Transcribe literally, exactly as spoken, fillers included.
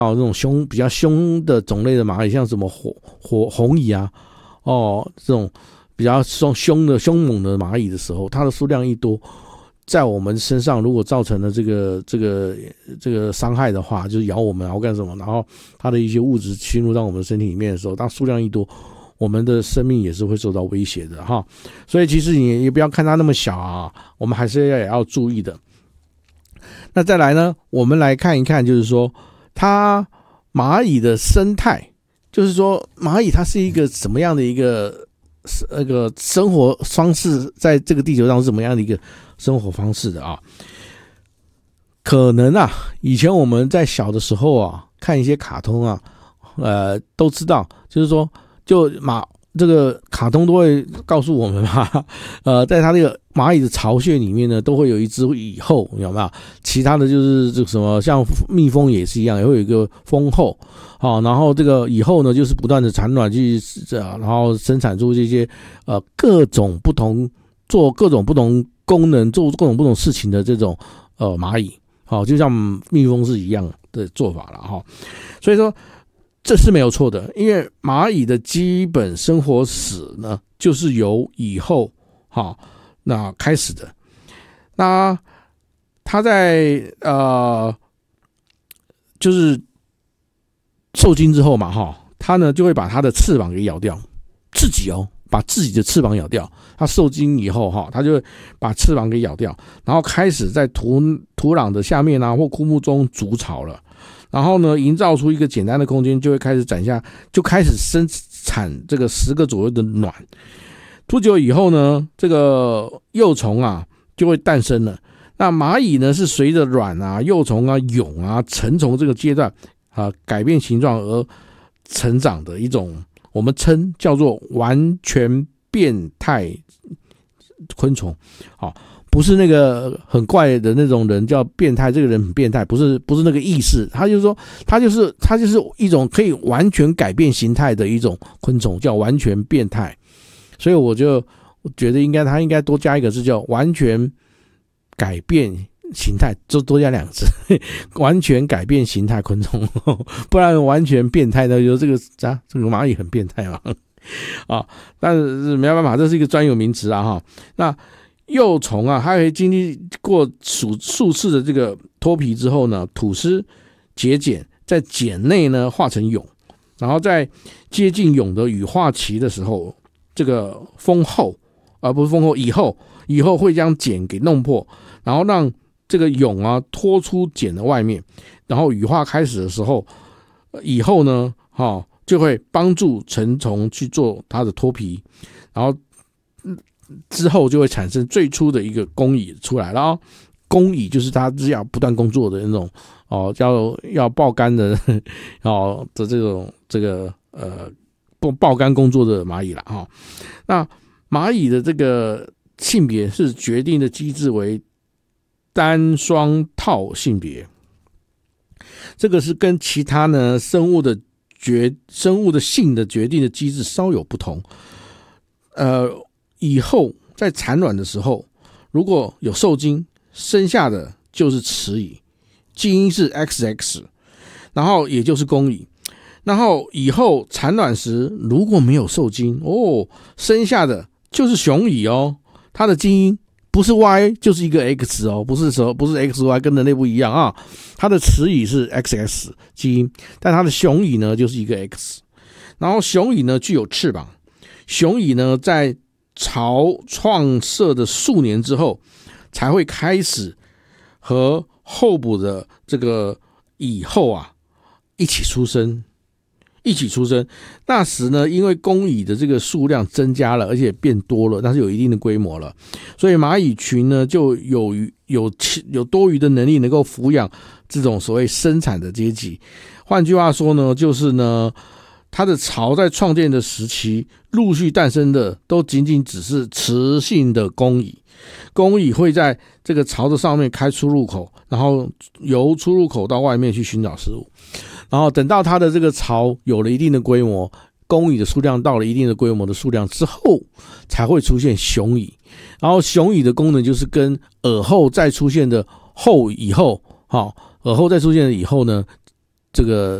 这种凶比较凶的种类的蚂蚁，像什么火火红蚁啊，哦，这种比较凶凶的凶猛的蚂蚁的时候，它的数量一多，在我们身上如果造成了这个这个这个伤害的话，就是咬我们然后干什么，然后它的一些物质侵入到我们身体里面的时候，当数量一多，我们的生命也是会受到威胁的哈。所以其实你也不要看它那么小啊，我们还是要也要注意的。那再来呢，我们来看一看，就是说它蚂蚁的生态，就是说蚂蚁它是一个什么样的一个那个生活方式，在这个地球上是怎么样的一个生活方式的啊？可能啊，以前我们在小的时候啊，看一些卡通啊，呃，都知道，就是说，就马这个卡通都会告诉我们嘛，呃，在它这个蚂蚁的巢穴里面呢，都会有一只蚁后，有没有？其他的就是这个什么，像蜜蜂也是一样，也会有一个蜂后。好，然后这个以后呢，就是不断的产卵去，然后生产出这些呃各种不同做各种不同功能、做各种不同事情的这种呃蚂蚁，好，就像蜜蜂是一样的做法了哈。所以说这是没有错的，因为蚂蚁的基本生活史呢，就是由蚁后好那开始的。那它在呃就是受精之后嘛，哈，它呢就会把它的翅膀给咬掉，自己哦，把自己的翅膀咬掉。它受精以后，哈，它就会把翅膀给咬掉，然后开始在土土壤的下面啊或枯木中筑巢了。然后呢，营造出一个简单的空间，就会开始展下，就开始生产这个十个左右的卵。不久以后呢，这个幼虫啊就会诞生了。那蚂蚁呢是随着卵啊、幼虫啊、蛹啊、成虫这个阶段。啊，改变形状而成长的一种，我们称叫做完全变态昆虫。好，不是那个很怪的那种人叫变态，这个人很变态，不是不是那个意思。他就是说，他就是他就是一种可以完全改变形态的一种昆虫，叫完全变态。所以我就觉得应该他应该多加一个字叫完全改变形态，就多加两个字，完全改变形态昆虫，不然完全变态的就这个啊，这个蚂蚁很变态嘛，啊，但是没办法，这是一个专有名词啊哈。那幼虫啊，它会经历过数数次的这个脱皮之后呢，吐丝结茧，在茧内呢化成蛹，然后在接近蛹的羽化期的时候，这个蜂后而、啊、不是蜂后，蚁后以后会将茧给弄破，然后让这个蛹啊拖出茧的外面，然后羽化开始的时候，以后呢，哦，就会帮助成虫去做它的脱皮，然后之后就会产生最初的一个工蚁出来了哦。工蚁就是它是要不断工作的那种哦，要要爆肝的哦的这种这个呃爆肝工作的蚂蚁啦哈、哦。那蚂蚁的这个性别是决定的机制为单双套性别，这个是跟其他呢生物的决生物的性的决定的机制稍有不同。呃，以后在产卵的时候，如果有受精，生下的就是雌蚁，基因是 X X， 然后也就是公蚁。然后以后产卵时如果没有受精哦，生下的就是雄蚁哦，它的基因不是 Y 就是一个 X 哦，不是说不是 X Y 跟人类不一样啊。它的雌蚁是 X X 基因，但它的雄蚁呢就是一个 X。然后雄蚁呢具有翅膀，雄蚁呢在巢创设的数年之后，才会开始和候补的这个蚁后啊一起出生。一起出生，那时呢，因为工蚁的这个数量增加了，而且变多了，但是有一定的规模了，所以蚂蚁群呢就有有有多余的能力，能够抚养这种所谓生产的阶级。换句话说呢，就是呢，它的巢在创建的时期，陆续诞生的都仅仅只是雌性的工蚁。工蚁会在这个巢的上面开出入口，然后由出入口到外面去寻找食物。然后等到它的这个巢有了一定的规模，工蚁的数量到了一定的规模的数量之后，才会出现雄蚁。然后雄蚁的功能就是跟耳后再出现的后以后，好，耳后再出现的以后呢， 这个